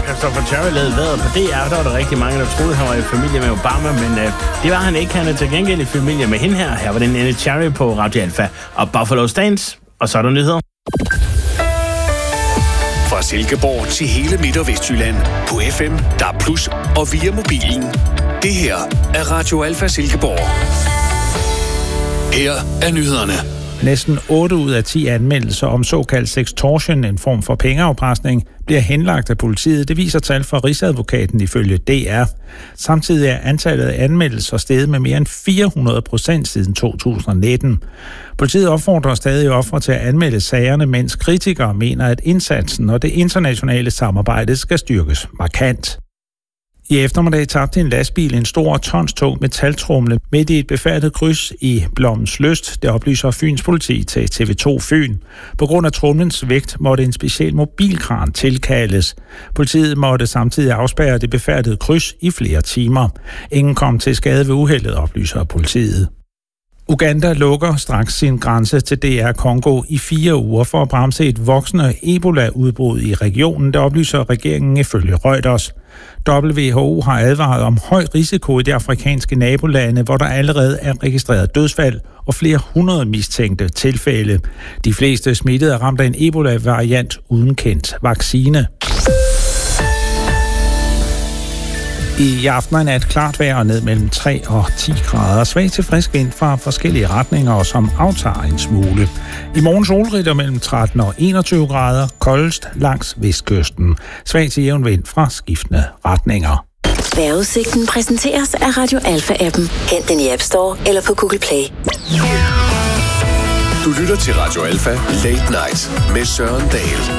Christopher Cherry lavede vejret på DR, der var der rigtig mange, der troede, han var i familie med Obama, men det var han ikke. Han er til gengæld i familie med hende her. Her var det Nene Cherry på Radio Alpha og Buffalo Stance, og så er der nyheder. Fra Silkeborg til hele Midt- og Vestjylland på FM, DAB+ og via mobilen. Det her er Radio Alpha Silkeborg. Her er nyhederne. Næsten 8 ud af 10 anmeldelser om såkaldt sextortion, en form for pengeafpresning, bliver henlagt af politiet. Det viser tal fra Rigsadvokaten ifølge DR. Samtidig er antallet af anmeldelser steget med mere end 400% siden 2019. Politiet opfordrer stadig ofre til at anmelde sagerne, mens kritikere mener, at indsatsen og det internationale samarbejde skal styrkes markant. I eftermiddag tabte en lastbil en stor tonstung metaltrumle midt i et befærdet kryds i Blommens Lyst. Det oplyser Fyns politi til TV2 Fyn. På grund af trumlens vægt måtte en speciel mobilkran tilkaldes. Politiet måtte samtidig afspærre det befærdede kryds i flere timer. Ingen kom til skade ved uheldet, oplyser politiet. Uganda lukker straks sin grænse til DR Kongo i 4 uger for at bremse et voksende Ebola-udbrud i regionen, der oplyser regeringen ifølge Reuters. WHO har advaret om høj risiko i de afrikanske nabolande, hvor der allerede er registreret dødsfald og flere hundrede mistænkte tilfælde. De fleste smittede er ramt af en Ebola-variant uden kendt vaccine. I aften er et klart vejr ned mellem 3 og 10 grader. Svag til frisk vind fra forskellige retninger, og som aftager en smule. I morgen solrigt og mellem 13 og 21 grader. Koldest langs vestkysten. Svag til jævn vind fra skiftende retninger. Vejrudsigten præsenteres af Radio Alpha-appen. Hent den i App Store eller på Google Play. Du lytter til Radio Alpha Late Night med Søren Dahl.